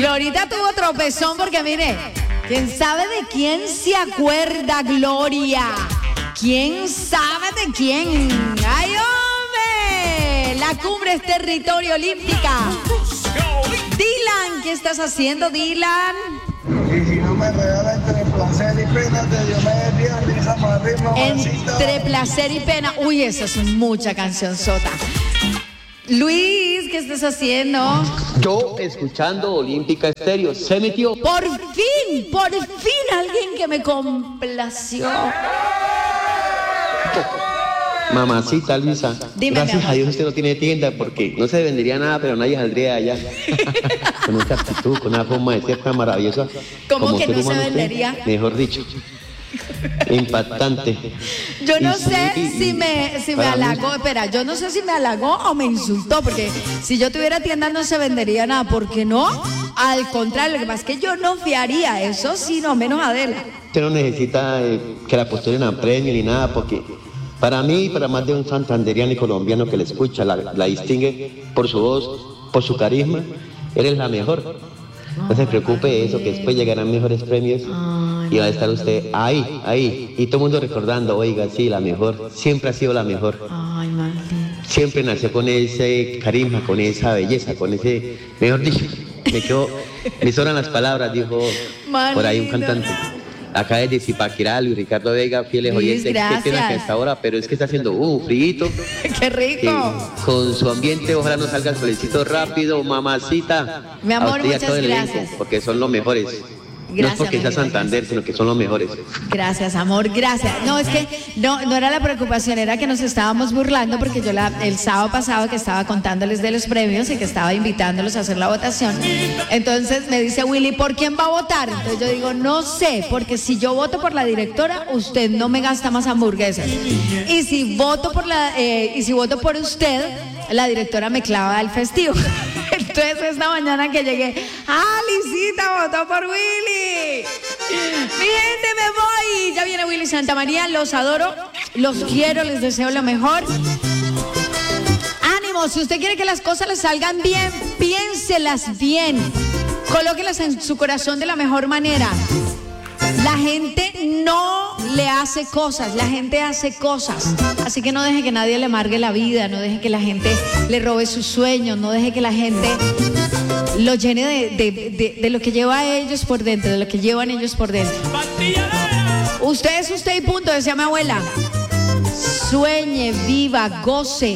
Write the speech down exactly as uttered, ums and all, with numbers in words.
Glorita tuvo tropezón porque mire, ¿quién sabe de quién se acuerda Gloria? ¿Quién sabe de quién? ¡Ay, hombre! La cumbre es territorio olímpica. Dylan, ¿qué estás haciendo, Dylan? Y si no me regala entre placer y pena, te dio me día, risa más ritmo, Entre placer y pena. Uy, esa es mucha canción sota. Luis, ¿qué estás haciendo? Yo escuchando Olímpica Estéreo, se metió. Por fin, por fin alguien que me complació. Mamacita Luisa, Dime, gracias a Dios usted no tiene tienda porque no se vendería nada, pero nadie saldría de allá. Con esa actitud, con una forma de ser tan maravillosa. ¿Cómo como que ser no se humano usted, vendería? mejor dicho. Impactante. Yo no Y sí, sé y- si me, si me para mí- halagó, espera, yo no sé si me halagó o me insultó, porque si yo tuviera tienda no se vendería nada, ¿por qué no? Al contrario, lo que pasa es que yo no fiaría eso, sino menos Adela. Usted no necesita eh, que la postulen a premio ni nada, porque para mí, para más de un santanderiano y colombiano que la escucha, la, la distingue por su voz, por su carisma, eres la mejor. No se preocupe de eso, que después llegarán mejores premios y va a estar usted ahí, ahí. Y todo el mundo recordando, oiga, sí, la mejor, siempre ha sido la mejor. Ay, maldito. Siempre nació con ese carisma, con esa belleza, con ese, mejor dicho, me quedó, me sobran las palabras, dijo por ahí un cantante. Acá es de Zipaquirá, Luis Ricardo Vega, fieles Luis, oyentes, qué pena que gracias. hasta ahora, pero es que está haciendo un frío. ¡Qué rico! Con su ambiente, ojalá nos salga el solecito rápido, mamacita. Mi amor, A usted y a muchas todo el elenco, gracias. porque son los mejores. No es Gracias, porque sea mi vida, Santander, gracias. sino que son los mejores. Gracias, amor, gracias. No, es que no, no era la preocupación, era que nos estábamos burlando porque yo la, el sábado pasado que estaba contándoles de los premios y que estaba invitándolos a hacer la votación. Entonces me dice Willy, ¿por quién va a votar? Entonces yo digo, no sé, porque si yo voto por la directora, usted no me gasta más hamburguesas. Y si voto por la, eh, y si voto por usted, la directora me clava el festivo. Entonces esta mañana que llegué, ¡ah, Lisita votó por Willy! Mi gente, me voy. Ya viene Willy Santamaría, los adoro, los quiero, les deseo lo mejor. Ánimo, si usted quiere que las cosas le salgan bien, piénselas bien. Colóquelas en su corazón de la mejor manera. La gente no le hace cosas, la gente hace cosas. Así que no deje que nadie le amargue la vida, no deje que la gente le robe sus sueños, no deje que la gente lo llene de, de, de, de lo que lleva a ellos por dentro, de lo que llevan ellos por dentro. Usted es usted y punto, decía mi abuela. Sueñe, viva, goce.